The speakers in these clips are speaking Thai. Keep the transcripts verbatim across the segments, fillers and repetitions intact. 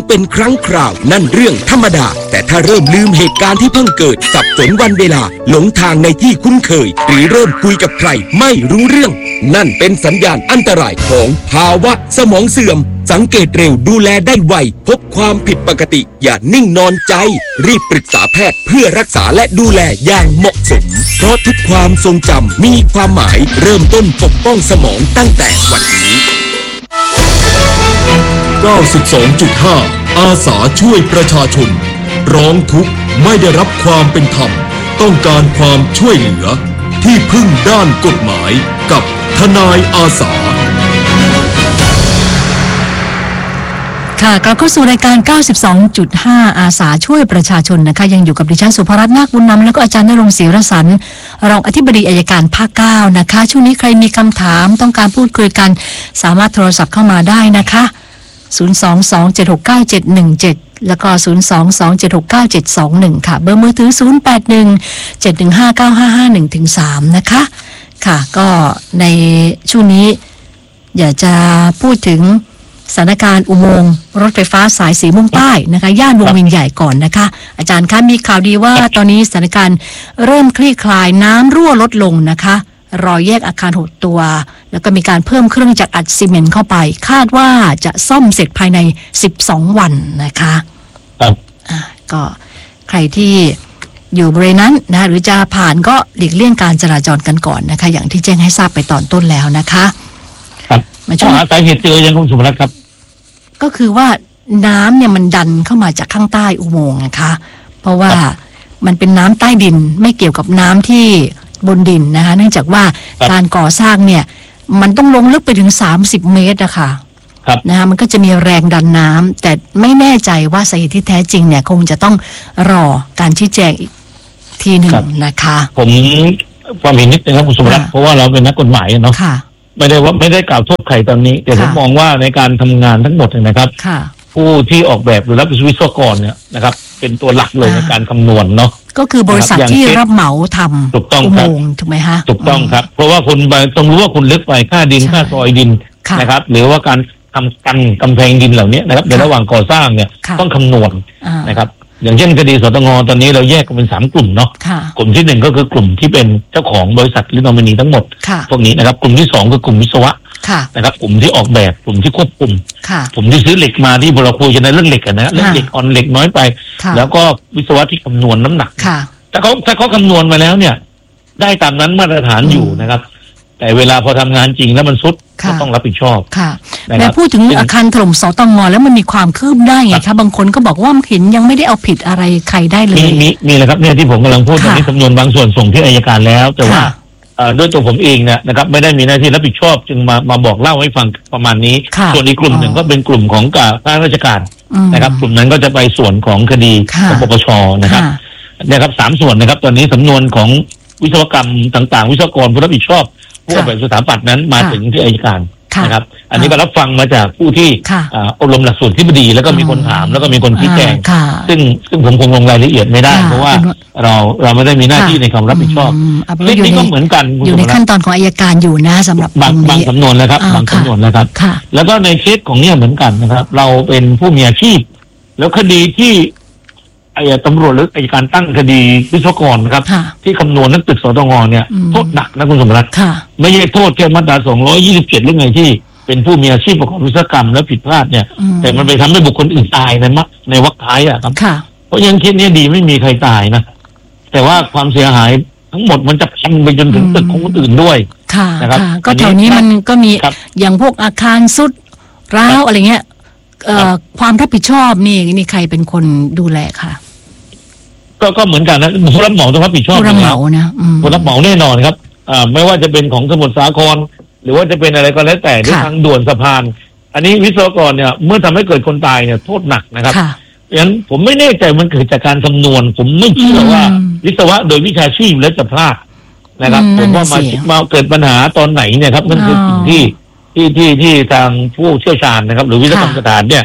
เป็นครั้งคราวนั่นเรื่องธรรมดาแต่ถ้าเริ่มลืมเหตุการณ์ที่เพิ่งเกิดสับสนวันเวลาหลงทางในที่คุ้นเคยหรือเริ่มคุยกับใครไม่รู้เรื่องนั่นเป็นสัญญาณอันตรายของภาวะสมองเสื่อมสังเกตเร็วดูแลได้ไวพบความผิดปกติอย่านิ่งนอนใจรีบปรึกษาแพทย์เพื่อรักษาและดูแลอย่างเหมาะสมเพราะทุกความทรงจำมีความหมายเริ่มต้นปกป้องสมองตั้งแต่วันนี้เก้าสิบสองจุดห้า อาสาช่วยประชาชนร้องทุกข์ไม่ได้รับความเป็นธรรมต้องการความช่วยเหลือที่พึ่งด้านกฎหมายกับทนายอาสาค่ะกลับเข้าสู่รายการ เก้าสิบสองจุดห้า อาสาช่วยประชาชนนะคะยังอยู่กับดิฉันสุภรัตน์นาคบุญนำแล้วก็อาจารย์ณรงค์ศรีรสรรค์รองอธิบดีอัยการภาคเก้านะคะช่วงนี้ใครมีคำถามต้องการพูดคุยกันสามารถโทรศัพท์เข้ามาได้นะคะศูนย์ สอง สอง เจ็ด หก เก้า เจ็ด หนึ่ง เจ็ดแล้วก็ศูนย์ สอง สอง เจ็ด หก เก้า เจ็ด สอง หนึ่งค่ะเบอร์มือถือศูนย์ แปด หนึ่ง เจ็ด หนึ่ง ห้า เก้า ห้า ห้า หนึ่ง ถึง สามนะคะค่ะก็ในช่วงนี้อยากจะพูดถึงสถานการณ์อุโมงค์รถไฟฟ้าสายสีม่วงใต้นะคะย่านวงเวียนใหญ่ก่อนนะคะอาจารย์คะมีข่าวดีว่าตอนนี้สถานการณ์เริ่มคลี่คลายน้ำรั่วลดลงนะคะรอยแยกอาคารหกตัวแล้วก็มีการเพิ่มเครื่องจักรอัดซีเมนต์เข้าไปคาดว่าจะซ่อมเสร็จภายในสิบสองวันนะคะครับอ่าก็ใครที่อยู่บริเวณนั้นนะหรือจะผ่านก็หลีกเลี่ยงการจราจรกันก่อนนะคะอย่างที่แจ้งให้ทราบไปตอนต้นแล้วนะคะครับมาช่วยหาสาเหตุเจอยังคุณสุภรัตน์ครับก็คือว่าน้ำเนี่ยมันดันเข้ามาจากข้างใต้อุโมงค์นะคะเพราะว่ามันเป็นน้ำใต้ดินไม่เกี่ยวกับน้ำที่บนดินนะคะเนื่องจากว่าการก่อสร้างเนี่ยมันต้องลงลึกไปถึงสามสิบเมตรนะคะนะคะมันก็จะมีแรงดันน้ำแต่ไม่แน่ใจว่าสาเหตุที่แท้จริงเนี่ยคงจะต้องรอการชี้แจงอีกทีหนึ่งนะคะผมความเห็นนิดนึงครับคุณสุภรัตน์เพราะว่าเราเป็นนักกฎหมายเนาะไม่ได้ว่าไม่ได้กล่าวโทษใครตอนนี้แต่ผมมองว่าในการทำงานทั้งหมดนะครับผู้ที่ออกแบบหรือรับวิศวกรเนี่ยนะครับเป็นตัวหลักเลยในการคำนวณเนาะก็คือบริษัทที่รับเหมาทำถูกต้องครับถูกไหมฮะถูกต้องครับเพราะว่าคุณต้องรู้ว่าคุณลึกไปค่าดินค่าซอยดินนะครับหรือว่าการทำกันกำแพงดินเหล่านี้นะครับในระหว่างก่อสร้างเนี่ยต้องคำนวณนะครับอย่างเช่นคดีสตงตอนนี้เราแยกกันเป็นสามกลุ่มเนาะกลุ่มที่หนึ่งก็คือกลุ่มที่เป็นเจ้าของบริษัทหรือนอมินีทั้งหมดพวกนี้นะครับกลุ่มที่สองคือกลุ่มวิศวะนะครับกลุ่มที่ออกแบบกลุ่มที่ควบคุมกลุ่มที่ซื้อเหล็กมาที่เราคุยกันในเรื่องเหล็กกันนะเรื่องเหล็กอ่อนเหล็กน้อยไปแล้วก็วิศวะที่คำนวณน้ำหนักถ้าเขาถ้าเขาคำนวณมาแล้วเนี่ยได้ตามนั้นมาตรฐานอยู่นะครับแต่เวลาพอทำงานจริงแล้วมันซุดก็ต้องรับผิดชอบค่ะแต่พูดถึงอาคารถล่มสตงแล้วมันมีความคืบได้ไงคะบางคนก็บอกว่าเห็นยังไม่ได้เอาผิดอะไรใครได้เลยมีมีแหละครับเนี่ยที่ผมกำลังพูดตอนนี้สำนวนบางส่วนส่งที่อัยการแล้วแต่ว่าด้วยตัวผมเองเนี่ยนะครับไม่ได้มีหน้าที่รับผิดชอบจึงมามาบอกเล่าให้ฟังประมาณนี้ส่วนอีกกลุ่มหนึ่งก็เป็นกลุ่มของข้าราชการนะครับกลุ่มนั้นก็จะไปส่วนของคดีของปปชนะครับนะครับสามส่วนนะครับตอนนี้สำนวนของวิศวกรรมต่างๆวิศวกรผู้รับผิดชอบผู้ออกแบบสถาปัตย์นั้นมาถึงที่อัยการนะครับอันนี้ก็รับฟังมาจากผู้ที่อบรมหลักสูตรที่บดีแล้วก็มีคนถามแล้วก็มีคนชี้แจงซึ่งซึ่งผมคงลงรายละเอียดไม่ได้เพราะว่าเราเราไม่ได้มีหน้าที่ในความรับผิดชอบเรื่องนี้ก็เหมือนกันอยู่ในขั้นตอนของอัยการอยู่นะสำหรับบางบางสำนวนแล้วครับบางสำนวนแล้วครับแล้วก็ในเคสของเนี่ยเหมือนกันนะครับเราเป็นผู้มีอาชีพแล้วคดีที่ไอ้ตำรวจหรืออัยการตั้งคดีวิศวกรนะครับที่คำนวณนักตึกสตงเนี่ยโทษหนักนะคุณสมรัตน์ไม่ใช่โทษแค่มาตราสองร้อยยี่สิบเจ็ดหรือไงที่เป็นผู้มีอาชีพประกอบวิศวกรรมแล้วผิดพลาดเนี่ยแต่มันไปทำให้บุคคลอื่นตายในมักในวรรคท้ายอ่ะครับเพราะยังเคสนี้ดีไม่มีใครตายนะแต่ว่าความเสียหายทั้งหมดมันจะพังไปจนถึงตึกของคนอื่นด้วยนะครับก็แถวนี้มันก็มีอย่างพวกอาคารสุดร้าวอะไรเงี้ยความรับผิดชอบนี่นี่ใครเป็นคนดูแลค่ะก็ก็เหมือนกันนะผู้รับเหมาต้องรับผิดชอบผู้รับเหมานะผู้รับเหมาแน่นอนครับอ่าไม่ว่าจะเป็นของสมุทรสาครหรือว่าจะเป็นอะไรก็แล้วแต่ด้วยทางด่วนสะพานอันนี้วิศวกรเนี่ยเมื่อทำให้เกิดคนตายเนี่ยโทษหนักนะครับเพราะฉะนั้นผมไม่แน่ใจมันเกิดจากการคำนวณผมไม่เชื่อว่าวิศวะโดยวิชาชีพแล้วจะพลาดนะครับผมว่ามามาเกิดปัญหาตอนไหนเนี่ยครับนั่นคือสิ่งที่ที่ที่ที่ทางผู้เชี่ยวชาญนะครับหรือวิศวกรรมสถานเนี่ย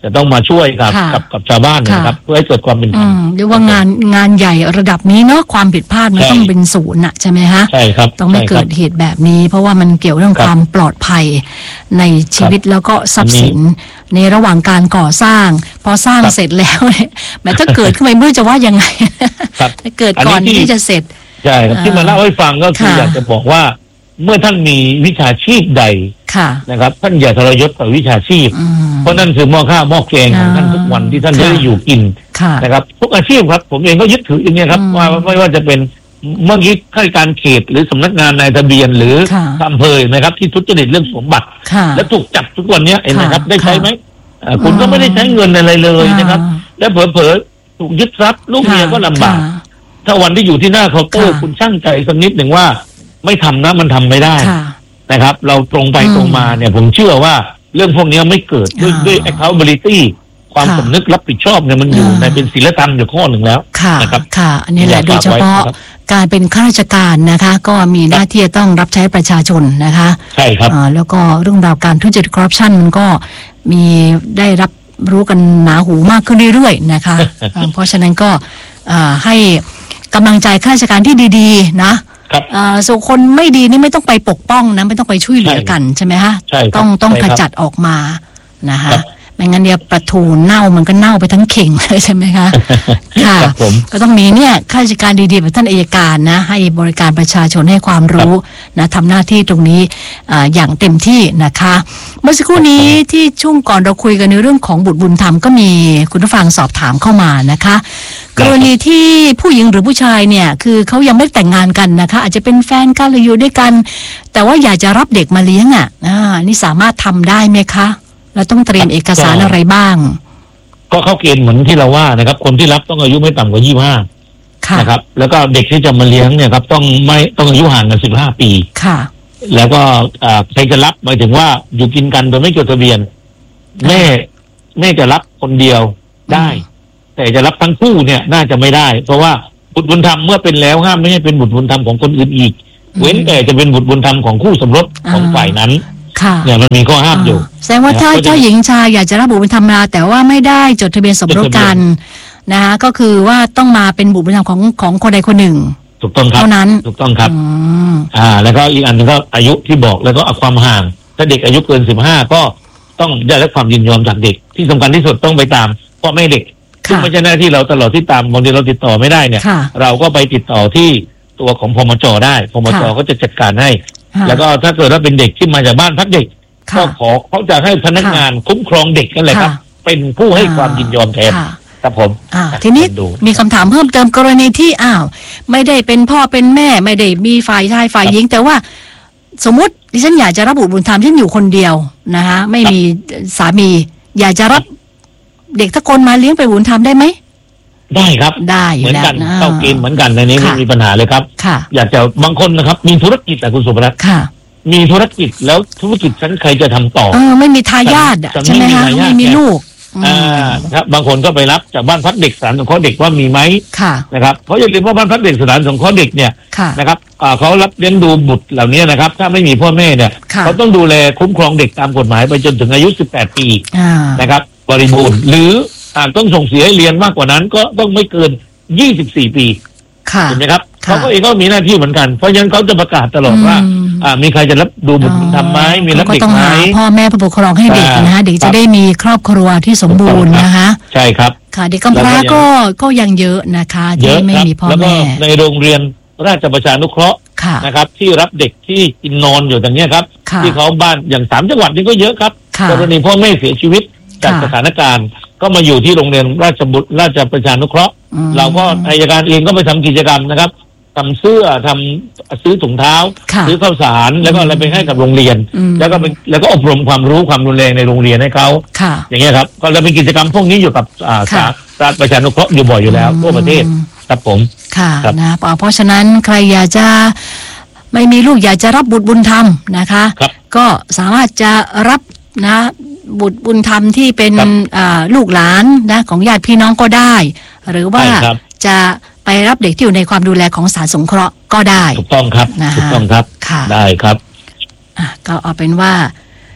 จะต้องมาช่วยกับกับกับชาวบ้านนะครับเพื่อให้เกิดความเป็นธรรมเรียกว่างานงานใหญ่ระดับนี้เนาะความผิดพลาดมันต้องเป็นศูนย์อะใช่ไหมฮะใช่ครับต้องไม่เกิดเหตุแบบนี้เพราะว่ามันเกี่ยวเรื่องความปลอดภัยในชีวิตแล้วก็ทรัพย์สินในระหว่างการก่อสร้างพอสร้างเสร็จแล้วเนี่ยแม้ถ้าเกิดขึ้นมาไม่รู้จะว่ายังไงเกิดก่อนที่จะเสร็จใช่ครับที่มาเล่าให้ฟังก็คืออยากจะบอกว่าเมื่อท่านมีวิชาชีพใดนะครับท่านอย่าทรยศต่อวิชาชีพเพราะนั่นคือหม้อข้าวหม้อแกงของท่านทุกวันที่ท่านได้อยู่กินนะครับทุกอาชีพครับผมเองก็ยึดถืออย่างนี้ครับว่าไม่ว่าจะเป็นเมื่อกี้ข้าราชการเขตหรือสำนักงานนายทะเบียนหรืออำเภอนะครับที่ทุจริตเรื่องสมบัติและถูกจับทุกวันนี้เห็นไหมครับได้ใช้ไหมคุณก็ไม่ได้ใช้เงินอะไรเลยนะครับและเผลอๆถูกยึดทรัพย์ลูกเมียก็ลำบากถ้าวันที่อยู่ที่หน้าเคาน์เตอร์คุณช่างใจสักนิดหนึ่งว่าไม่ทำนะมันทำไม่ได้นะครับเราตรงไปตรงมาเนี่ยผมเชื่อว่าเรื่องพวกนี้ไม่เกิดด้วยด้วย accountability ความสำนึกรับผิดชอบเนี่ยมันอยู่ในเป็นศีลธรรมอยู่ข้อหนึ่งแล้วนะครับค่ะอันนี้แหละโดยเฉพาะการเป็นข้าราชการนะคะก็มีหน้าที่ต้องรับใช้ประชาชนนะคะใช่ครับแล้วก็เรื่องราวการทุจริตคอร์รัปชันมันก็มีได้รับรู้กันหนาหูมากขึ้นเรื่อยๆนะคะเพราะฉะนั้นก็ให้กำลังใจข้าราชการที่ดีๆนะส่วนคนไม่ดีนี่ไม่ต้องไปปกป้องนะไม่ต้องไปช่วยเหลือกันใช่ไหมฮะต้องต้องขจัดออกมานะคะไม่งั้นเดี๋ยวปลาทูเน่ามันก็เน่าไปทั้งเข่งเลยใช่ไหมคะค่ะก็ต้องมีเนี่ยข้าราชการดีๆแบบท่านอัยการนะให้บริการประชาชนให้ความรู้นะทำหน้าที่ตรงนี้อย่างเต็มที่นะคะเมื่อสักครู่นี้ที่ช่วงก่อนเราคุยกันในเรื่องของบุตรบุญธรรมก็มีคุณผู้ฟังสอบถามเข้ามานะคะกรณีที่ผู้หญิงหรือผู้ชายเนี่ยคือเขายังไม่แต่งงานกันนะคะอาจจะเป็นแฟนกันหรืออยู่ด้วยกันแต่ว่าอยากจะรับเด็กมาเลี้ยงอ่ะอ่านี่สามารถทำได้ไหมคะเราต้องเตรียมเอกสารอะไรบ้างก็เข้าเกณฑ์เหมือนที่เราว่านะครับคนที่รับต้องอายุไม่ต่ำกว่ายี่สิบห้านะครับแล้วก็เด็กที่จะมาเลี้ยงเนี่ยครับต้องไม่ต้องอายุห่างกันสิบห้าปีค่ะแล้วก็ใครจะรับหมายถึงว่าอยู่กินกันโดยไม่จดทะเบียนแม่แม่จะรับคนเดียวได้แต่จะรับทั้งคู่เนี่ยน่าจะไม่ได้เพราะว่าบุตรบุญธรรมเมื่อเป็นแล้วห้ามไม่ให้เป็นบุตรบุญธรรมของคนอื่นอีกเว้นแต่จะเป็นบุตรบุญธรรมของคู่สมรสของฝ่ายนั้นเนี่ยมันมีข้อห้ามอยู่แสดงว่าถ้าเจ้าหญิงชายอยากจะรับบุตรบุญธรรมมาแต่ว่าไม่ได้จดทะเบียนสมรสกันนะคะก็คือว่าต้องมาเป็นบุตรบุญธรรมของของคนใดคนหนึ่งถูกต้องครับเท่านั้นถูกต้องครับอ่าแล้วก็อีกอันนึงก็อายุที่บอกแล้วก็ความห่างถ้าเด็กอายุเกินสิบห้าก็ต้องได้รับความยินยอมจากเด็กที่สำคัญที่สุดต้องไปตามพ่อแม่เด็กซึ่งไม่ใช่หน้าที่เราตลอดที่ตามบางทีเราติดต่อไม่ได้เนี่ยเราก็ไปติดต่อที่ตัวของพมจ.ได้พมจ.ก็จะจัดการให้แล้วก็ถ้าเกิดว่าเป็นเด็กที่มาจากบ้านพักเด็กก็ขอเขาจะให้พนักงานคุ้มครองเด็กกันเลยครับเป็นผู้ให้ความยินยอมแทนครับผมทีนี้มีคำถามเพิ่มเติมกรณีที่อ้าวไม่ได้เป็นพ่อเป็นแม่ไม่ได้มีฝ่ายชายฝ่ายหญิงแต่ว่าสมมุติดิฉันอยากจะรับบุตรบุญธรรมที่อยู่คนเดียวนะคะไม่มีสามีอยากจะรับเด็กทุกคนมาเลี้ยงไปบุญธรรมได้ไหมได้ครับได้เหมือนกันเข้าเกณฑ์เหมือนกันในนี้ไม่มีปัญหาเลยครับอยากจะบางคนนะครับมีธุรกิจแต่คุณสุภรัตน์มีธุรกิจแล้วธุรกิจฉันใครจะทำต่อเออไม่มีทายาทใช่ไหมคะไม่มีลูกอ่าครับบางคนก็ไปรับจากบ้านพักเด็กสถานสงเคราะห์เด็กว่ามีไหมนะครับเพราะอย่าลืมว่าบ้านพักเด็กสถานสงเคราะห์เด็กเนี่ยนะครับเขารับเลี้ยงดูบุตรเหล่านี้นะครับถ้าไม่มีพ่อแม่เนี่ยเขาต้องดูแลคุ้มครองเด็กตามกฎหมายไปจนถึงอายุสิบแปดปีนะครับบริบูรณ์หรือหากต้องส่งเสียให้เรียนมากกว่านั้นก็ต้องไม่เกินยี่สิบสี่ปีเห็นไหมครับเขาก็เองก็มีหน้าที่เหมือนกันเพราะฉะนั้นเขาจะประกาศตลอดว่าอ่ามีใครจะรับดูบุตรทำไหมมีรับเด็กไหมพ่อแม่ผู้ปกครองให้เด็กนะฮะเด็กจะได้มีครอบครัวที่สมบูรณ์นะคะใช่ครับค่ะเด็กกำพร้าก็ก็ยังเยอะนะคะที่ไม่มีพ่อแม่แล้วก็ในโรงเรียนราชประชานุเคราะห์นะครับที่รับเด็กที่กินนอนอยู่อย่างเงี้ยครับที่เขาบ้านอย่างสามจังหวัดนี่ก็เยอะครับกรณีพ่อแม่เสียชีวิตจากสถานการณ์ก็มาอยู่ที่โรงเรียนราชบุตรราชประชานุเคราะห์เราก็อัยการเองก็ไปทำกิจกรรมนะครับทำเสื้อทำซื้อถุงเท้าซื้อข้าวสารแล้วก็อะไรไปให้กับโรงเรียนแล้วก็เป็นแล้วก็อบรมความรู้ความรุนแรงในโรงเรียนให้เขาอย่างเงี้ยครับก็เราเป็นกิจกรรมพวกนี้อยู่กับอ่าราชประชานุเคราะห์อยู่บ่อยอยู่แล้วทั่วประเทศครับผมค่ะนะเพราะฉะนั้นใครอยากจะไม่มีลูกอยากจะรับบุตรบุญธรรมนะคะก็สามารถจะรับนะบุตรบุญธรรมที่เป็นลูกหลานนะของญาติพี่น้องก็ได้หรือว่าจะไปรับเด็กที่อยู่ในความดูแลของสถานสงเคราะห์ก็ได้ถูกต้องครับถูกต้องครับได้ครับก็เอาเป็นว่าป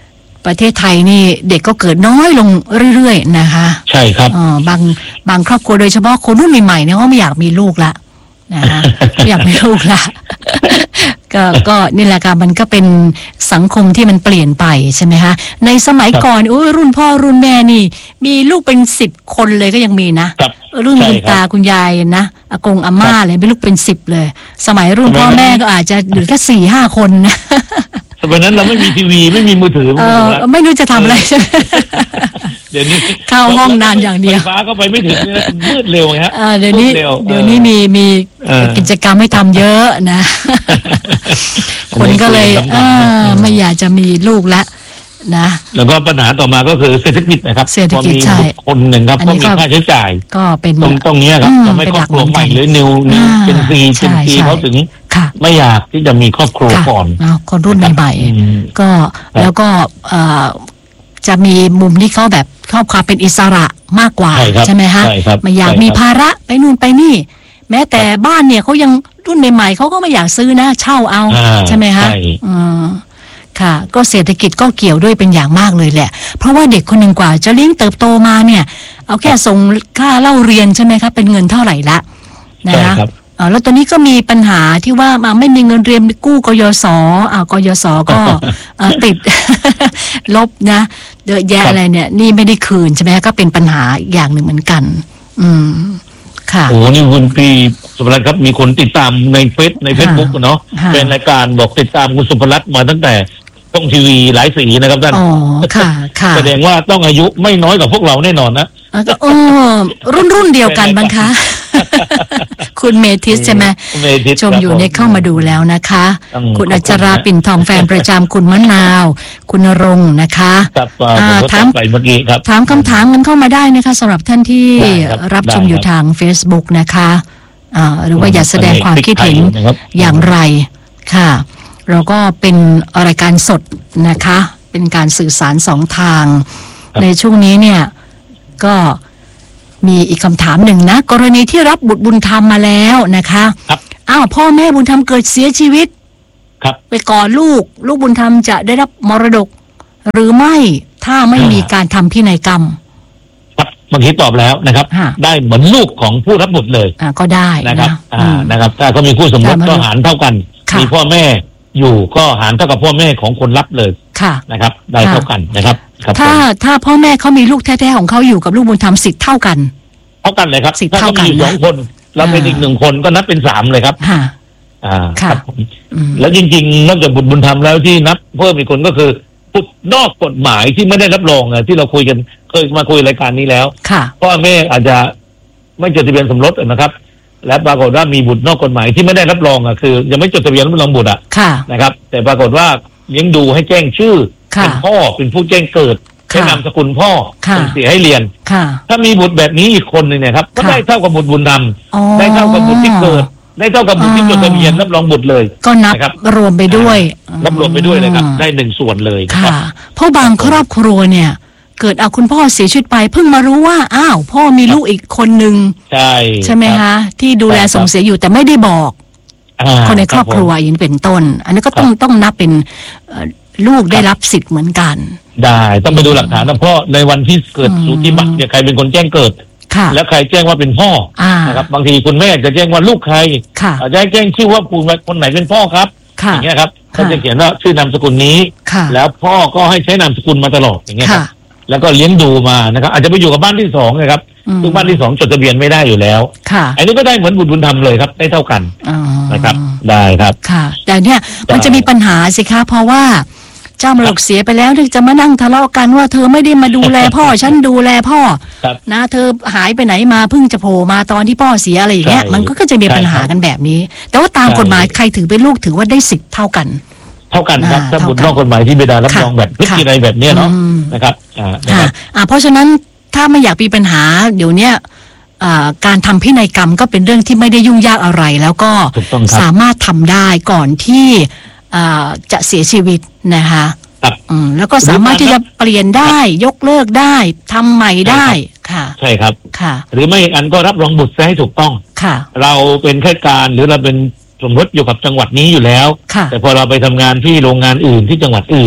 ประเทศไทยนี่เด็กก็เกิดน้อยลงเรื่อยๆนะคะใช่ครับอ๋อบางบางครอบครัวโดยเฉพาะคนรุ่นใหม่ๆเนี่ยเขาไม่อยากมีลูกละนะคะไม่อยากมีลูกละก็ก็นี่แหละค่ะมันก็เป็นสังคมที่มันเปลี่ยนไปใช่ไหมคะในสมัยก่อนโอ้ยรุ่นพ่อรุ่นแม่นี่มีลูกเป็นสิบคนเลยก็ยังมีนะรุ่นคุณตาคุณยายนะอากงอาม่าเลยเป็นลูกเป็นสิบเลยสมัยรุ่นพ่อแม่ก็อาจจะเหลือแค่สี่ห้าคนนะสมัยนั้นเราไม่มีทีวีไม่มีมือถือไม่รู้จะทำอะไรใช่ไหมเดี๋ยวนี้เข้าห้องนานอย่างเดียวไฟฟ้าก็ไปไม่ถึงมืดเร็วฮะเดี๋ยวนี้เดี๋ยวนี้มีมีกิจกรรมให้ทำเยอะนะคนก็เลยไม่อยากจะมีลูกละนะแล้วก็ปัญหาต่อมาก็คือเศรษฐกิจนะครับเศรษฐกิจใช่คนหนึ่งครับก็มีค่าใช้จ่ายก็เป็นตรงตรงนี้ครับทำให้ครอบครัวใหม่หรือนิวนิวเป็นซีเป็นซีเขาถึงไม่อยากที่จะมีครอบครัวก่อนคนรุ่นใหม่ๆก็แล้วก็จะมีมุมที่เขาแบบชอบความเป็นอิสระมากกว่าใช่ไหมฮะไม่อยากมีภาระไปนู่นไปนี่แม้แต่บ้านเนี่ยเขายังรุ่นใหม่ๆเขาก็ไม่อยากซื้อนะเช่าเอาใช่ไหมฮะอืมค่ะก็เศรษฐกิจก็เกี่ยวด้วยเป็นอย่างมากเลยแหละเพราะว่าเด็กคนหนึ่งกว่าจะเลี้ยงเติบโตมาเนี่ยเอาแค่ส่งค่าเล่าเรียนใช่ไหมครับเป็นเงินเท่าไหร่ละนะคะอ๋อแล้วตอนนี้ก็มีปัญหาที่ว่ามาไม่มีเงินเรียนกู้กยศอ่ากยศก็ติดลบนะเยอะแยะอะไรเนี่ยนี่ไม่ได้คืนใช่ไหมก็เป็นปัญหาอย่างหนึ่งเหมือนกันอืมค่ะโอ้นี่คุณพี่สุภรัตน์ครับมีคนติดตามในเฟซในเฟซบุ๊กเนาะเป็นรายการบอกติดตามคุณสุภรัตน์มาตั้งแต่ช่องทีวีหลายสีนะครับท่านอ๋อค่ะค่ะแสดงว่าต้องอายุไม่น้อยกว่าพวกเราแน่นอนนะโอ้รุ่นรุ่นเดียวกันบ้างคะคุณเมทิสใช่ไหมชมอยู่เนี่ยเข้ามาดูแล้วนะคะคุณอัจราปิ่นทองแฟนประจำคุณมะนาวคุณณรงค์นะคะถามไปเมื่อกี้ครับถามคำถามกันเข้ามาได้นะคะสำหรับท่านที่รับชมอยู่ทาง Facebook นะคะหรือว่าอยากแสดงความคิดเห็นอย่างไรค่ะเราก็เป็นรายการสดนะคะเป็นการสื่อสารสองทางในช่วงนี้เนี่ยก็มีอีกคำถามหนึ่งนะกรณีที่รับบุตรบุญธรรมมาแล้วนะคะอ้าวพ่อแม่บุญธรรมเกิดเสียชีวิตไปก่อลูกลูกบุญธรรมจะได้รับมรดกหรือไม่ถ้าไม่มีการทำพินัยกรรมครับเมื่อกี้ตอบแล้วนะครับได้เหมือนลูกของผู้รับบุตรเลยอ่าก็ได้นะครับอ่านะครับถ้าเขามีคู่สมรสก็หารเท่ากันมีพ่อแม่อยู่ก็หารเท่ากับพ่อแม่ของคนรับเลยนะครับได้เท่ากันนะครับถ้าถ้าพ่อแม่เขามีลูกแท้ๆของเขาอยู่กับลูกบุญธรรมสิทธิ์เท่ากันเท่ากันเลยครับสิทธิ์เท่ากันสองคนเราเป็นอีกหนึ่งคนก็นับเป็นสามเลยครับอ่าครับแล้วจริงๆนอกจากบุตรบุญธรรมแล้วที่นับเพิ่มอีกคนก็คือบุตรนอกกฎหมายที่ไม่ได้รับรองอ่ะที่เราคุยกันเคยมาคุยรายการนี้แล้วพ่อแม่อาจจะไม่จดทะเบียนสมรสนะครับและปรากฏว่ามีบุตรนอกกฎหมายที่ไม่ได้รับรองอ่ะคือยังไม่จดทะเบียนรับรองบุตรอ่ะนะครับแต่ปรากฏว่าเลี้ยงดูให้แจ้งชื่อเป็นพ่อเป็นผู้แจ้งเกิดให้นามสกุลพ่อส่งเสียให้เรียนถ้ามีบุตรแบบนี้อีกคนนึงเนี่ยครับก็ได้เท่ากับบุตรบุญธรรมได้เท่ากับบุตรที่เกิดได้เท่ากับบุตรที่จดทะเบียนรับรองบุตรเลยก็นับรวมไปด้วยนับรวมไปด้วยเลยครับได้หนึ่งส่วนเลยค่ะเพราะบางครอบครัวเนี่ยเกิดเอาคุณพ่อเสียชีวิตไปเพิ่งมารู้ว่าอ้าวพ่อมีลูกอีกคนนึงใช่ใช่ไหมคะที่ดูแลส่งเสียอยู่แต่ไม่ได้บอกคนในครอบครัวอย่างนี้เป็นต้นอันนี้ก็ต้องต้องนับเป็นลูกได้รับสิทธิ์เหมือนกันได้ต้องไปดูหลักฐานนะเพราะในวันที่เกิดสูติบัตรเนี่ยใครเป็นคนแจ้งเกิดแล้วใครแจ้งว่าเป็นพ่อนะครับบางทีคุณแม่จะแจ้งว่าลูกใครอาจจะแจ้งชื่อว่าคุณคนไหนเป็นพ่อครับอย่างเงี้ยครับเขาจะเขียนว่าชื่อนามสกุลนี้แล้วพ่อก็ให้ใช้นามสกุลมาตลอดอย่างเงี้ยครับแล้วก็เลี้ยงดูมานะครับอาจจะไปอยู่กับบ้านที่สองนะครับซึ่งบ้านที่สองจดทะเบียนไม่ได้อยู่แล้วอันนี้ก็ได้เหมือนบุตรบุญธรรมเลยครับได้เท่ากันนะครับได้ครับค่ะแต่เนี่ยมันจะมีปัญหาสิคะเพราะว่าเจ้ามรดกเสียไปแล้วถึงจะมานั่งทะเลาะกันว่าเธอไม่ได้มาดูแลพ่อฉันดูแลพ่อนะเธอหายไปไหนมาเพิ่งจะโผล่มาตอนที่พ่อเสียอะไรอย่างเงี้ยมันก็จะมีปัญหากันแบบนี้แต่ว่าตามกฎหมายใครถือเป็นลูกถือว่าได้สิทธิ์เท่ากันเท่ากันครับถ้าบุตรนอกกฎหมายที่บิดารับรองแบบพิธีในแบบนี้เนาะนะครับอ่าเพราะฉะนั้นถ้าไม่อยากมีปัญหาเดี๋ยวนี้การทำพินัยกรรมก็เป็นเรื่องที่ไม่ได้ยุ่งยากอะไรแล้วก็สามารถทำได้ก่อนที่จะเสียชีวิตนะคะแล้วก็สามารถที่จะเปลี่ยนได้ยกเลิกได้ทำใหม่ได้ค่ะใช่ครับค่ะหรือไม่อันก็รับรองบุตรให้ถูกต้องค่ะเราเป็นข้าราชการหรือเราเป็นสมรสอยู่กับจังหวัดนี้อยู่แล้วแต่พอเราไปทำงานที่โรงงานอื่นที่จังหวัดอื่น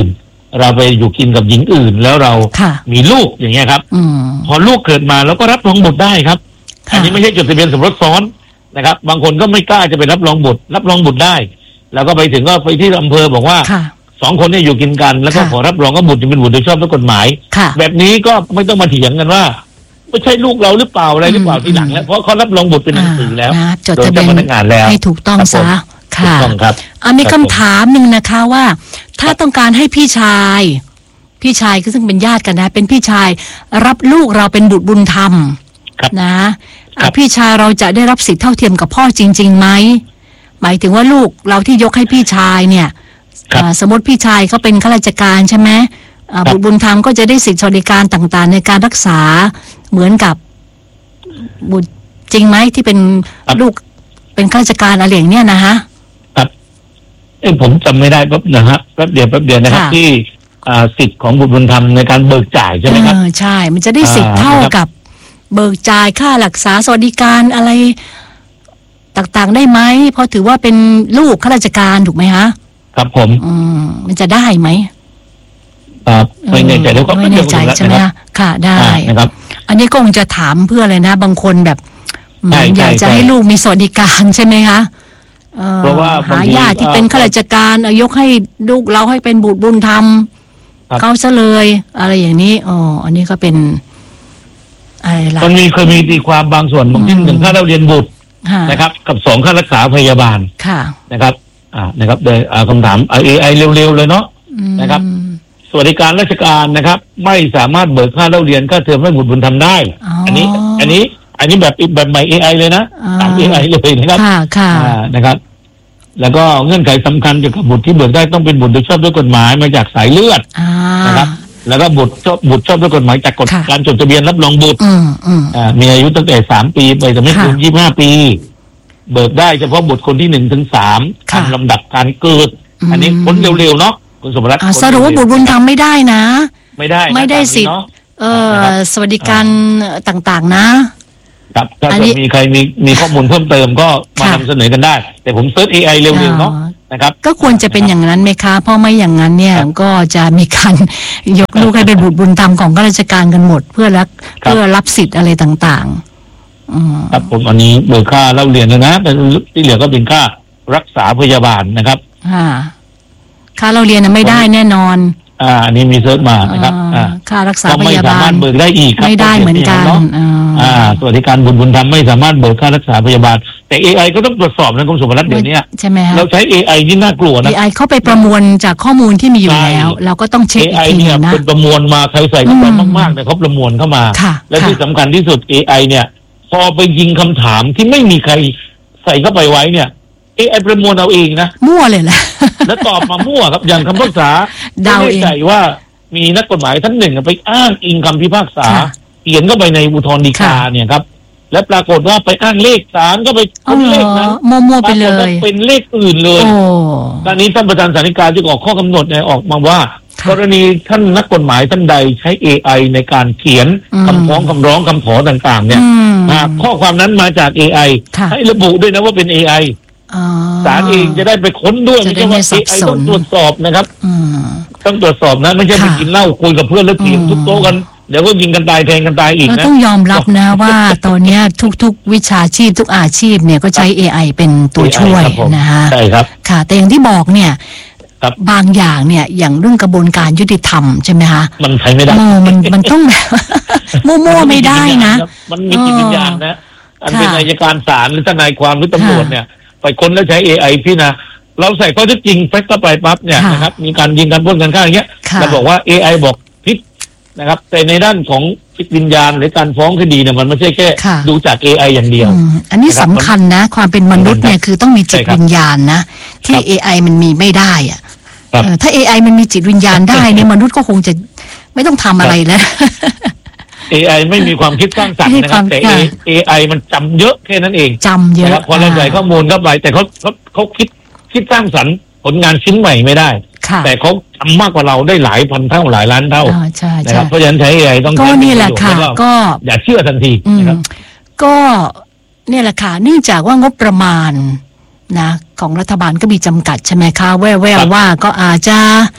เราไปอยู่กินกับหญิงอื่น แล้วเรามีลูกอย่างเงี้ยครับพอลูกเกิดมาแล้วก็รับรองบุตรได้ครับอันนี้ไม่ใช่จดทะเบียนสมรสซ้อนนะครับบางคนก็ไม่กล้าจะไปรับรองบุตรรับรองบุตรได้แล้วก็ไปถึงก็ไปที่อำเภอบอกว่าสองคนเนี่ยอยู่กินกันแล้วก็ขอรับรองว่าบุตรจะเป็นบุตรโดยชอบด้วยกฎหมายแบบนี้ก็ไม่ต้องมาเถียงกันว่าไม่ใช่ลูกเราหรือเปล่าอะไรหรือเปล่าทีหลังแล้วเพราะเขารับรองบุตรเป็นหนังสือแล้วจดทะเบียนพนักงานแล้วให้ถูกต้องซะค่ะอ่ะมีคำถามหนึ่งนะคะว่าถ้าต้องการให้พี่ชายพี่ชายก็ซึ่งเป็นญาติกันนะเป็นพี่ชายรับลูกเราเป็นบุตรบุญธรรมนะพี่ชายเราจะได้รับสิทธิ์เท่าเทียมกับพ่อจริงๆไหมหมายถึงว่าลูกเราที่ยกให้พี่ชายเนี่ยสมมติพี่ชายเขาเป็นข้าราชการใช่ไหมบุตรบุญธรรมก็จะได้สิทธิสวัสดิการต่างๆในการรักษาเหมือนกับบุตรจริงไหมที่เป็นลูกเป็นข้าราชการอะไรอย่างเนี้ยนะฮะครับเอ้ผมจำไม่ได้แป๊บนะฮะแป๊บเดียวแป๊บเดียวนะครับที่สิทธิ์ของบุตรบุญธรรมในการเบิกจ่ายใช่ไหมครับใช่มันจะได้สิทธิ์เท่ากับเบิกจ่ายค่ารักษาสวัสดิการอะไรต่างๆได้ไหมเพราะถือว่าเป็นลูกข้าราชการถูกไหมฮะครับผมอืมมันจะได้ไหมครับไม่แน่ใจแล้วก็ไม่แน่ใจใช่ไหมค่ะได้นะครับอันนี้ก็คงจะถามเพื่ออะไรนะบางคนแบบอยากจะให้ลูกมีสวัสดิการใช่ไหมคะเพราะว่าหาญาติที่เป็นข้าราชการยกให้ลูกเราให้เป็นบุตรบุญธรรมเขาซะเลยอะไรอย่างนี้อ๋ออันนี้ก็เป็นอะไรล่ะมันมีเคยมีตีความบางส่วนบางที่หนึ่งค่าเราเรียนบุตรนะครับกับสองค่ารักษาพยาบาลนะครับอ่านะครับโดยคำถามเอไอเร็วๆเลยเนาะนะครับสวัสดิการราชการนะครับไม่สามารถเบิกค่าเล่าเรียนค่าเทอมให้บุตรบุญธรรมได้อันนี้อันนี้อันนี้แบบแบบใหม่ เอ ไอ เลยนะตาม เอ ไอ เลยนะครับค่ะค่ะนะครับแล้วก็เงื่อนไขสำคัญเกี่ยวกับบุตรที่เบิกได้ต้องเป็นบุตรโดยชอบด้วยกฎหมายมาจากสายเลือดนะครับแล้วก็บุตรชอบบุตรชอบด้วยกฎหมายจากกฎการจดทะเบียนรับรองบุตรอ่ามีอายุตั้งแต่สามปีไปแต่ไม่เกินยี่สิบห้าปีเบิกได้เฉพาะบุตรคนที่หนึ่งถึงสามตามลำดับการเกิดอันนี้พ้นเร็วๆเนาะคุณสมรัตน์สรุปว่าบุตรบุญธรรมไม่ได้นะไม่ได้ไม่ได้สิทธิ์เอ่อสวัสดิการต่างๆนะครับถ้าเกิดมีใครมีมีข้อมูลเพิ่มเติมก็มานำเสนอกันได้แต่ผมเซิร์ช เอ ไอ เร็วๆเนาะนะครับก็ควรจะเป็นอย่างนั้นไหมคะเพราะไม่อย่างนั้นเนี่ยก็จะมีการยกลูกให้เป็นบุตรบุญธรรมของข้าราชการกันหมดเพื่อรับเพื่อรับสิทธิ์อะไรต่างๆครับผมอันนี้เบิกค่าเล่าเรียนนะนะแต่ที่เหลือก็เป็นค่ารักษาพยาบาลนะครับค่ะค่าเราเรียนไม่ได้แน่นอนอ่าอันนี้มีเซิร์ชมานะครับอ่าค่ารักษาพยาบาลไม่สามารถเบิกได้อีกไม่ได้เหมือนกันอ่าสวัสดิการบุญบุญธรรมไม่สามารถเบิกค่ารักษาพยาบาลแต่ เอ ไอ ก็ต้องตรวจสอบนะคุณสมรัตน์เดี๋ยวนี้ใช่ไหมเราใช้ เอ ไอ ที่น่ากลัวนะเอ ไอ เข้าไปประมวลจากข้อมูลที่มีอยู่แล้วเราก็ต้องเช็คอีกทีนึงนะเป็นประมวลมาใครใส่เข้าไปมากๆเนี่ยเขาประมวลเข้ามาและที่สำคัญที่สุด เอ ไอ เนี่ยพอไปยิงคำถามที่ไม่มีใครใส่เข้าไปไว้เนี่ยเอ ไอ ประมวลเอาเองนะมั่วเลยแหละแล้วตอบมามั่วครับอย่างคำพิพากษาเดาเองใจว่ามีนักกฎหมายท่านหนึ่งไปอ้างอิงคำพิพากษาเขียนเข้าไปในอุทธรณ์ฎีกาเนี่ยครับและปรากฏว่าไปอ้างเลขศาลก็ไปเป็นเลขนั้นมั่วๆไปเลยเป็นเลขอื่นเลยตอนนี้ท่านประธานศาลฎีกาจึงออกข้อกำหนดเนี่ยออกมาว่ากรณีท่านนักกฎหมายท่านใดใช้ เอ ไอ ในการเขียนคำฟ้องคำร้องคำขอต่างๆเนี่ยข้อความนั้นมาจาก เอ ไอ ให้ระบุด้วยนะว่าเป็น เอ ไอ ศาลเองจะได้ไปค้นด้วยไม่ใช่ว่า เอ ไอ ต้องตรวจสอบนะครับต้องตรวจสอบนะไม่ใช่ไปกินเหล้าคุยกับเพื่อนแล้วเถียงทุกโต๊ะกันเดี๋ยวก็ยิงกันตายแทงกันตายอีกนะต้องยอมรับนะว่าตอนนี้ทุกๆวิชาชีพทุกอาชีพเนี่ยก็ใช้ เอ ไอ เป็นตัวช่วยนะฮะใช่ครับค่ะแต่อย่างที่บอกเนี่ยบางอย่างเนี่ยอย่างเรื่องกระบวนการยุติธรรมใช่ไหมคะมันใช้ไม่ได้มันมันต้องแบบมั่วๆไม่ได้นะมันมีจิตวิญญาณนะอันเป็นอัยการศาลหรือทนายความหรือตำรวจเนี่ยไปค้นแล้วใช้ เอ ไอ พี่นะเราใส่ข้อเท็จจริงแฟกต์เข้าไปปั๊บเนี่ยนะครับมีการยิงกันพ้นกันฆ่าอย่างเงี้ยเราบอกว่า เอ ไอ บอกพิษนะครับแต่ในด้านของจิตวิญญาณหรือการฟ้องคดีเนี่ยมันไม่ใช่แค่ดูจาก เอ ไอ อย่างเดียวอันนี้สำคัญนะความเป็นมนุษย์เนี่ยคือต้องมีจิตวิญญาณนะที่ เอ ไอ มันมีไม่ได้อ่ะถ้า เอ ไอ มันมีจิตวิญญาณได้เนี่ยมนุษย์ก็คงจะไม่ต้องทำอะไรแล้วเอ ไอ ไม่มีความคิดสร้างสรรค์นะครับแต่ เอ ไอ มันจำเยอะแค่นั้นเองจำเยอะพอเราใส่ข้อมูลเข้าไปแต่เขาเขาเขาคิดคิดสร้างสรรค์ผลงานชิ้นใหม่ไม่ได้แต่เขาทำมากกว่าเราได้หลายพันเท่าหลายล้านเท่านะครับเพราะฉะนั้นใช้ เอ ไอ ต้องก็นี่แหละค่ะก็อย่าเชื่อทันทีนะครับก็เนี่ยแหละค่ะเนื่องจากว่างบประมาณนะของรัฐบาลก็มีจำกัดใช่ไหมคะแว่วๆว่าก็อาจจะ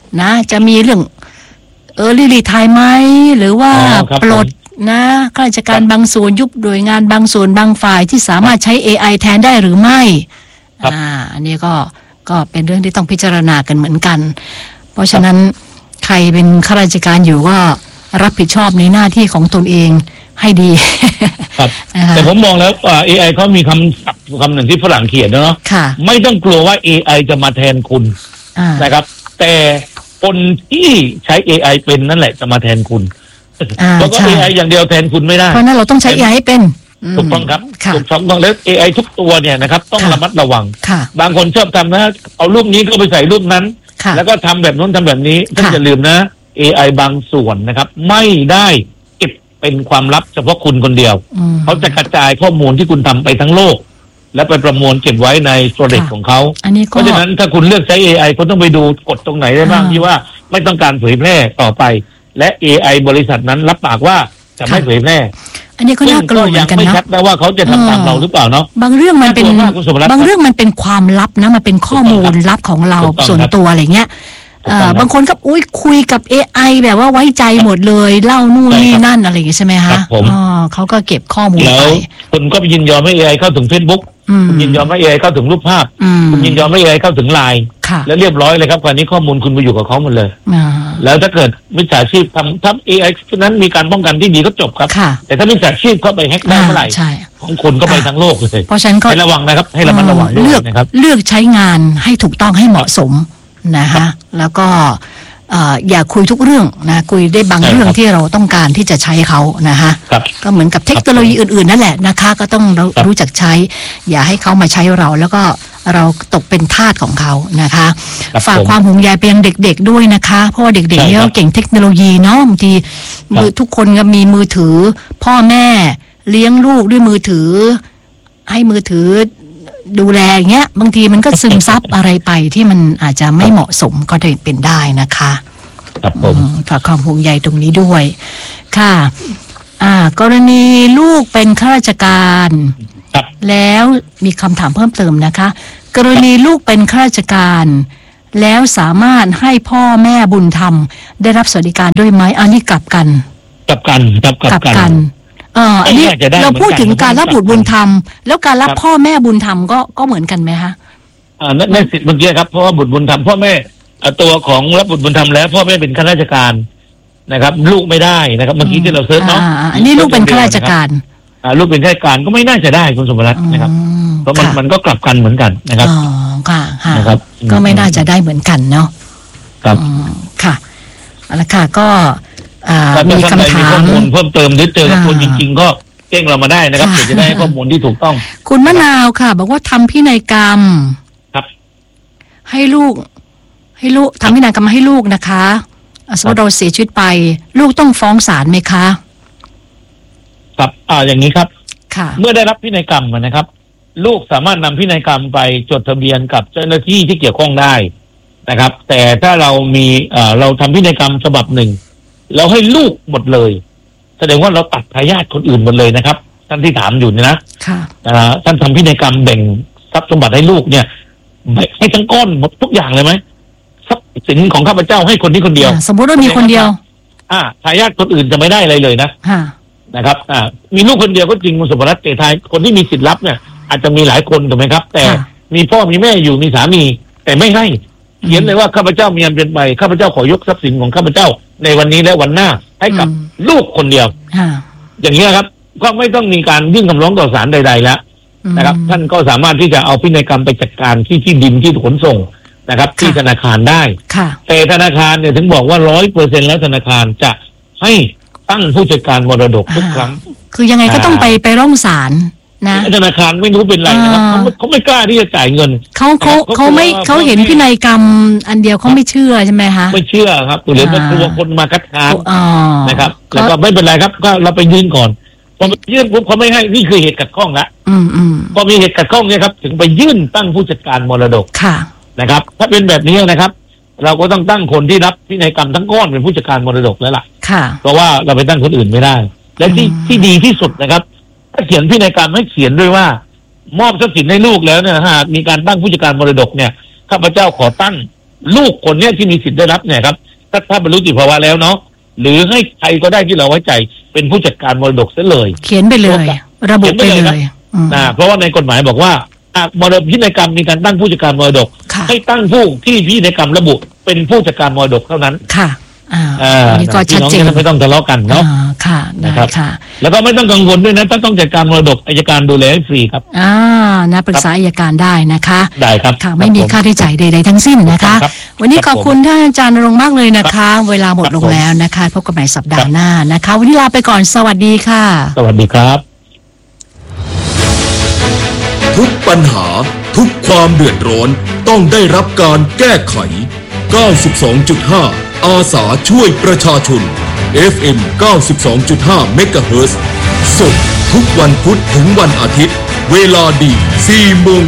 นะ จะมีเรื่องเออรีรีไทยไหมหรือว่าปลดนะข้าราชการบางส่วนยุบโดยงานบางส่วนบางฝ่ายที่สามารถใช้ เอ ไอ แทนได้หรือไม่อ่าอันนี้ก็ก็เป็นเรื่องที่ต้องพิจารณากันเหมือนกันเพราะฉะนั้นใครเป็นข้าราชการอยู่ก็รับผิดชอบในหน้าที่ของตนเองให้ดีครับแต่ผมมองแล้วเอไอเขามีคำศัพท์คำหนึ่งที่ฝรั่งเขียนเนาะไม่ต้องกลัวว่า เอ ไอ จะมาแทนคุณนะครับแต่คนที่ใช้ เอ ไอ เป็นนั่นแหละจะมาแทนคุณเพราะว่า เอ ไอ อย่างเดียวแทนคุณไม่ได้เพราะนั้นเราต้องใช้ เอ ไอ ให้เป็นถูกต้องครับถูกต้องแล้ว เอ ไอ ทุกตัวเนี่ยนะครับต้องระมัดระวังบางคนชอบทำนะเอารูปนี้ก็ไปใส่รูปนั้นแล้วก็ทำแบบนู้นทำแบบนี้ท่านอย่าลืมนะ เอ ไอ บางส่วนนะครับไม่ได้เก็บเป็นความลับเฉพาะคุณคนเดียวเขาจะกระจายข้อมูลที่คุณทำไปทั้งโลกและไปประมวลเก็บไว้ในสโตรจของเขาเพราะฉะนั้นถ้าคุณเลือกใช้ เอ ไอ คุณต้องไปดูกฎตรงไหนได้บ้างที่ว่าไม่ต้องการเผยแพร่ต่อไปและ เอ ไอ บริษัทนั้นรับปากว่าจะไม่เผยแพร่อันนี้ก็น่ากลัวเหมือนกันนะไม่ชัดนะว่าเขาจะทำตามเราหรือเปล่าเนาะบางเรื่องมันเป็นบางเรื่องมันเป็นความลับนะมันเป็นข้อมูลลับของเราส่วนตัวอะไรเงี้ยบางคนก็อุ้ยคุยกับ เอ ไอ แบบว่าไว้ใจหมดเลยเล่านู่นนี่นั่นอะไรอย่างเงี้ยใช่ไหมฮะอ๋อเขาก็เก็บข้อมูลไปคุณก็ไปยินยอมให้ เอ ไอ เข้าถึง Facebook คุณยินยอมให้ เอ ไอ เข้าถึงรูปภาพคุณยินยอมให้ เอ ไอ เข้าถึงไลน์แล้วเรียบร้อยเลยครับคราวนี้ข้อมูลคุณไปอยู่กับเขาหมดเลยแล้วถ้าเกิดมิจฉาชีพทำทำ เอ ไอ ฉะนั้นมีการป้องกันที่ดีก็จบครับแต่ถ้ามิจฉาชีพเข้าไปแฮกได้เมื่อไหร่ของคนก็ไปทั้งโลกเลยเพราะฉะนั้นให้ระวังนะครับให้ระมัดระวังเลือกนะครับเลือกใช้งานให้ถูกต้องให้เหมาะสมนะคะแล้วก็อย่าคุยทุกเรื่องนะคุยได้บางเรื่องที่เราต้องการที่จะใช้เขานะคะก็เหมือนกับเทคโนโลยีอื่นๆนั่นแหละนะคะก็ต้องรู้จักใช้อย่าให้เขามาใช้เราแล้วก็เราตกเป็นทาสของเขานะคะฝากความห่วงใยไปยังเด็กๆด้วยนะคะเพราะว่าเด็กๆเนี่ยเก่งเทคโนโลยีเนาะบางทีมือทุกคนก็มีมือถือพ่อแม่เลี้ยงลูกด้วยมือถือให้มือถือดูแลอย่างเงี้ยบางทีมันก็ซึมซับอะไรไปที่มันอาจจะไม่เหมาะสมก็ได้เป็นได้นะคะครับผมฝากความห่วงใยตรงนี้ด้วยค่ะอ่ากรณีลูกเป็นข้าราชการแล้วมีคำถามเพิ่มเติมนะคะกรณีลูกเป็นข้าราชการแล้วสามารถให้พ่อแม่บุญธรรมได้รับสวัสดิการด้วยไหมอันนี้กลับกันกลับกันกลับกลับกันเอออันนี้เราพูดถึงการรับบุตรบุญธรรมแล้วการรับพ่อแม่บุญธรรมก็ก็เหมือนกันไหมคะอ่าในสิทธิ์เมื่อกี้ครับเพราะว่าบุตรบุญธรรมพ่อแม่ตัวของรับบุตรบุญธรรมแล้วพ่อแม่เป็นข้าราชการนะครับลูกไม่ได้นะครับเมื่อกี้ที่เราเซิร์ชเนาะอันนี้ลูกเป็นข้าราชการอ่าลูกเป็นข้าราชการก็ไม่น่าจะได้คุณสมรัตน์นะครับเพราะมันมันก็กลับกันเหมือนกันนะครับอ๋อค่ะนะครับก็ไม่น่าจะได้เหมือนกันเนาะครับค่ะเอาละค่ะก็มีคำถามเพิ่มเติมหรือเจอกับคนจริงๆก็แจ้งเรามาได้นะครับเพื่อจะได้ข้อมูลที่ถูกต้องคุณมะนาวค่ะบอกว่าทำพินัยกรรมครับให้ลูกให้ลูกทำพินัยกรรมให้ลูกนะคะสมมติเราเสียชีวิตไปลูกต้องฟ้องศาลไหมคะครับอ่าอย่างนี้ครับค่ะเมื่อได้รับพินัยกรรมนะครับลูกสามารถนำพินัยกรรมไปจดทะเบียนกับเจ้าหน้าที่ที่เกี่ยวข้องได้นะครับแต่ถ้าเรามีเอ่อเราทำพินัยกรรมฉบับหนึ่งเราให้ลูกหมดเลยแสดงว่าเราตัดทายาทคนอื่นหมดเลยนะครับท่านที่ถามอยู่เนี่ยนะค่ะท่านทำพินัยกรรมแบ่งทรัพย์สมบัติให้ลูกเนี่ยให้ทั้งก้อนหมดทุกอย่างเลยไหมทรัพย์สินของข้าพเจ้าให้คนนี้คนเดียวสมมติว่ามีคนเดียวอ่าทายาทคนอื่นจะไม่ได้อะไรเลยนะนะครับอ่ามีลูกคนเดียวก็จริงคุณสมรัตน์แต่ทายคนที่มีสิทธิ์รับเนี่ยอาจจะมีหลายคนถูกไหมครับแต่มีพ่อมีแม่อยู่มีสามีแต่ไม่ให้เขียนเลยว่าข้าพเจ้ามีอันเป็นไปข้าพเจ้าขอยกทรัพย์สินของข้าพเจ้าในวันนี้และวันหน้าให้กับลูกคนเดียวอย่างนี้ครับก็ไม่ต้องมีการยื่นคำร้องต่อศาลใดๆแล้วนะครับท่านก็สามารถที่จะเอาพินัยกรรมไปจัดการที่ที่ดินที่ขนส่งนะครับที่ธนาคารได้แต่ธนาคารเนี่ยถึงบอกว่าร้อยเปอร์เซ็นต์แล้วธนาคารจะให้ตั้งผู้จัดการมรดกทุกครั้งคือยังไงก็ต้องไปไปร้องศาลนะธนาคารไม่รู้เป็นไรนะครับเขาเขาไม่กล้าที่จะจ่ายเงินเขาเขาเขาไม่เขาเห็นพินัยกรรมอันเดียวเขาไม่เชื่อใช่ไหมคะไม่เชื่อครับหรือเป็นตัวคนมาคัดค้านนะครับแล้วก็ไม่เป็นไรครับก็เราไปยื่นก่อนพอยื่นปุ๊บเขาไม่ให้นี่คือเหตุขัดข้องละพอมีเหตุขัดข้องเนี่ยครับถึงไปยื่นตั้งผู้จัดการมรดกนะครับถ้าเป็นแบบนี้นะครับเราก็ต้องตั้งคนที่รับพินัยกรรมทั้งก้อนเป็นผู้จัดการมรดกแล้วล่ะเพราะว่าเราไปตั้งคนอื่นไม่ได้และที่ที่ดีที่สุดนะครับถ้าเขียนพินัยกรรมให้เขียนด้วยว่ามอบทรัพย์สินให้ลูกแล้วเนี่ยหากมีการตั้งผู้จัดการมรดกเนี่ยข้าพเจ้าขอตั้งลูกคนเนี้ยที่มีสิทธิ์ได้รับเนี่ยครับถ้าถ้าบรรลุนิติภาวะแล้วเนาะหรือให้ใครก็ได้ที่เราไว้ใจเป็นผู้จัดการมรดกเสียเลยเขียนไปเลยระบุไปเลยนะเพราะว่าในกฎหมายบอกว่ามรดกพินัยกรรมมีการตั้งผู้จัดการมรดกให้ตั้งผู้ที่พินัยกรรมระบุเป็นผู้จัดการมรดกเท่านั้นค่ะอ่านี่ก็ชัดเจนไม่ต้องทะเลาะกันเนาะค่ะนะครับค่ะแล้วก็ไม่ต้องกังวลด้วยนะถ้าต้องจัดการมรดกอัยการดูแลให้ฟรีครับอ่านะปรึกษาอัยการได้นะคะได้ครับค่ะไม่มีค่าใช้จ่ายใดๆทั้งสิ้นนะคะวันนี้ขอบคุณท่านอาจารย์ณรงค์มากเลยนะคะเวลาหมดลงแล้วนะคะพบกันใหม่สัปดาห์หน้านะคะวันนี้ลาไปก่อนสวัสดีค่ะสวัสดีครับทุกปัญหาทุกความเดือดร้อนต้องได้รับการแก้ไข เก้าสิบสองจุดห้า อาสาช่วยประชาชน เอฟ เอ็ม เก้าสิบสองจุดห้า เมกะเฮิรตซ์สดทุกวันพุธถึงวันอาทิตย์เวลาดี สี่โมง